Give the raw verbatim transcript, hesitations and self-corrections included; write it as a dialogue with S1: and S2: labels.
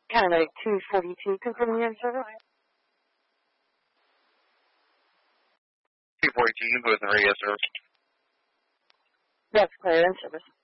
S1: Canada two forty-two, confirming your service.
S2: two forty-two, you both in radio service.
S1: That's clear in service.